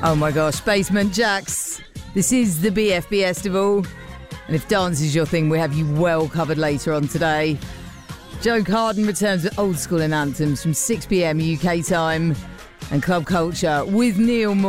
Oh my gosh, Basement Jaxx. This is the BFB Festival. And if dance is your thing, we have you well covered later on today. Joe Carden returns with old school and anthems from 6 p.m. UK time. And Club Culture with Neil Moore.